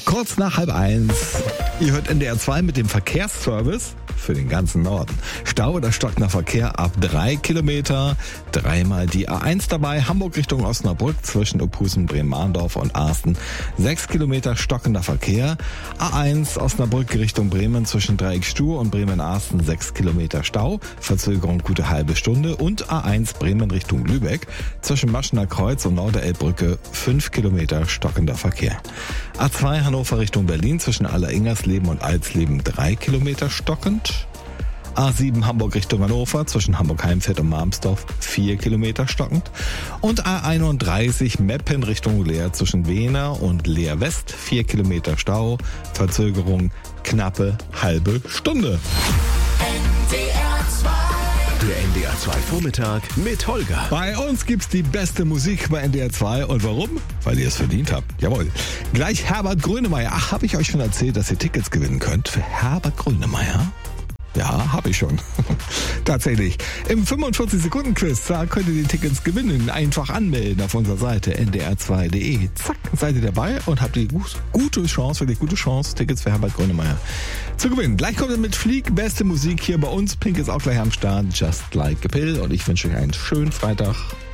Kurz nach 12:30. Ihr hört NDR 2 mit dem Verkehrsservice für den ganzen Norden. Stau oder stockender Verkehr ab 3 Kilometer. Dreimal die A1 dabei. Hamburg Richtung Osnabrück zwischen Opusen, Bremen-Mahndorf und Arsten. 6 Kilometer stockender Verkehr. A1 Osnabrück Richtung Bremen zwischen Dreieck-Stuhr und Bremen-Arsten 6 Kilometer Stau. Verzögerung gute halbe Stunde. Und A1 Bremen Richtung Lübeck zwischen Maschener Kreuz und Norderelbbrücke 5 Kilometer stockender Verkehr. A2 Hannover Richtung Berlin zwischen Aller-Ingersleben und Alsleben 3 Kilometer stockend. A7 Hamburg Richtung Hannover zwischen Hamburg-Heimfeld und Marmsdorf 4 Kilometer stockend. Und A31 Meppen Richtung Leer zwischen Wehner und Leer West 4 Kilometer Stau. Verzögerung knappe halbe Stunde. Der NDR 2 Vormittag mit Holger. Bei uns gibt's die beste Musik bei NDR 2. Und warum? Weil ihr es verdient habt. Jawohl. Gleich Herbert Grönemeyer. Ach, habe ich euch schon erzählt, dass ihr Tickets gewinnen könnt für Herbert Grönemeyer? Ja, habe ich schon. Tatsächlich. Im 45-Sekunden-Quiz, da könnt ihr die Tickets gewinnen. Einfach anmelden auf unserer Seite ndr2.de. Zack, seid ihr dabei und habt die wirklich gute Chance, Tickets für Herbert Grönemeyer zu gewinnen. Gleich kommt ihr mit Flieg, beste Musik hier bei uns. Pink ist auch gleich am Start. Just Like a Pill. Und ich wünsche euch einen schönen Freitag.